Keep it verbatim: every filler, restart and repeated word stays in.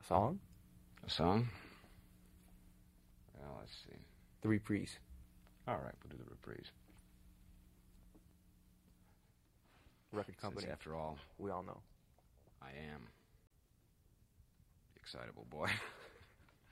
song? A song? Well, let's see. The reprise. All right, we'll do the reprise. Record company. Since after all, we all know. I am the excitable boy.